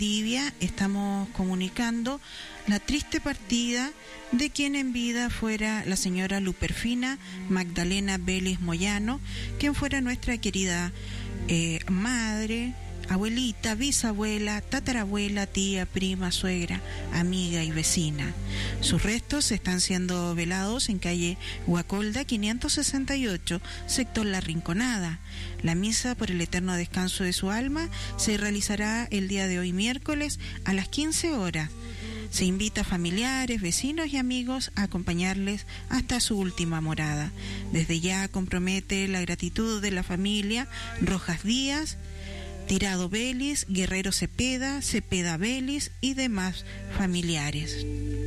Valdivia estamos comunicando la triste partida de quien en vida fuera la señora Luperfina Magdalena Vélez Moyano, quien fuera nuestra querida madre, abuelita, bisabuela, tatarabuela, tía, prima, suegra, amiga y vecina. Sus restos están siendo velados en calle Huacolda 568, sector La Rinconada. La misa por el eterno descanso de su alma se realizará el día de hoy, miércoles, a las 15 horas. Se invita a familiares, vecinos y amigos a acompañarles hasta su última morada. Desde ya compromete la gratitud de la familia Rojas Díaz, Tirado Vélez, Guerrero Cepeda, Cepeda Vélez y demás familiares.